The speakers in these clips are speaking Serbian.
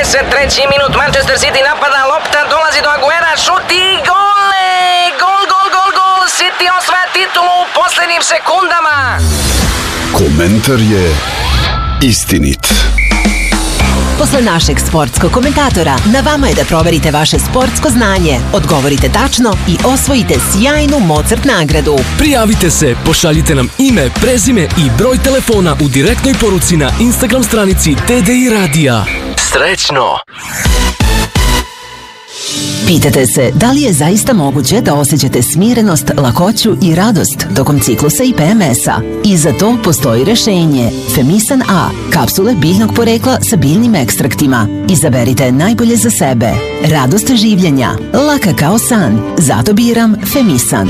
53. minut, Manchester City napada, lopta dolazi do Aguera, šut i gole! Gol! City osvaja titulu u poslednjim sekundama. Komentar je istinit. Posle našeg sportskog komentatora, na vama je da proverite vaše sportsko znanje, odgovorite tačno i osvojite sjajnu Mozart nagradu. Prijavite se, pošaljite nam ime, prezime i broj telefona u direktnoj poruci na Instagram stranici TDI Radija. Srećno! Pitate se da li je zaista moguće da osjećate smirenost, lakoću i radost tokom ciklusa i PMS-a? I za to postoji rešenje. Femisan A, kapsule biljnog porekla sa biljnim ekstraktima. Izaberite najbolje za sebe. Radost življenja, laka kao san. Zato biram Femisan.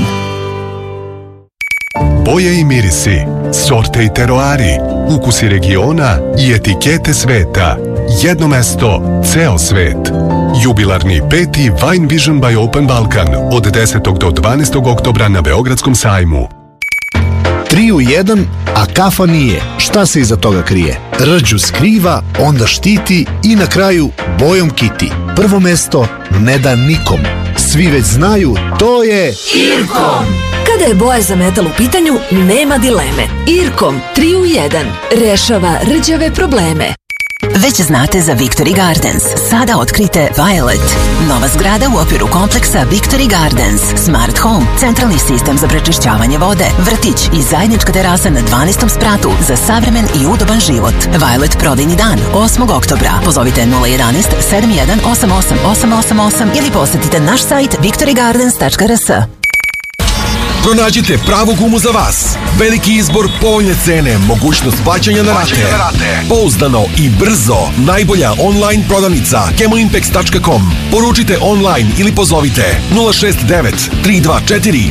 Boje i mirisi, sorte i teroari, ukusi regiona i etikete sveta. Jedno mesto, ceo svet. Jubilarni 5. Wine Vision by Open Balkan od 10. do 12. oktobra na Beogradskom sajmu. 3 u 1, a kafa nije. Šta se iza toga krije? Rđu skriva, onda štiti i na kraju bojom kiti. Prvo mesto ne da nikom. Svi već znaju, to je Irkom. Kada je boja za metal u pitanju, nema dileme. Irkom 3 u 1 rešava rđave probleme. Već znate za Victory Gardens. Sada otkrite Violet. Nova zgrada u okviru kompleksa Victory Gardens. Smart Home, centralni sistem za prečišćavanje vode, vrtić i zajednička terasa na 12. spratu za savremen i udoban život. Violet prodajni dan 8. oktobra. Pozovite 011 7188 888 ili posetite naš sajt victorygardens.rs. Pronađite pravu gumu za vas. Veliki izbor, povoljne cene, mogućnost plaćanja na rate. Pouzdano i brzo. Najbolja online prodavnica chemoimpex.com. Poručite online ili pozovite 069 324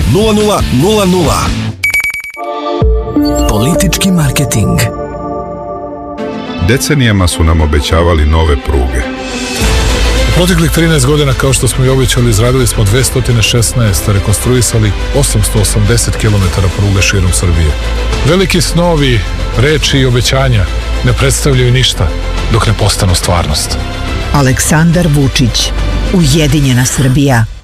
0000. Politički marketing. Decenijama su nam obećavali nove pruge. U proteklih 13 godina, kao što smo i obećali, izradili smo 216, rekonstruisali 880 km pruge širom Srbije. Veliki snovi, reči i obećanja ne predstavljaju ništa dok ne postanu stvarnost. Aleksandar Vučić, Ujedinjena Srbija.